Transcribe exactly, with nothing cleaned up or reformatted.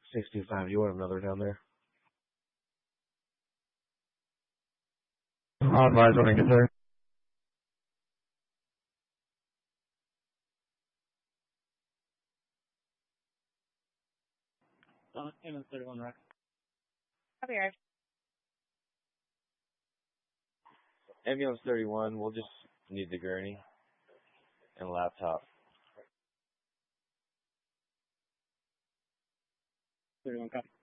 sixty-five. You want another down there? I'll advise when I get there. Uh, ambulance thirty-one, right? Copy, Raj. Ambulance thirty-one, we'll just need the gurney and laptop. thirty-one, copy.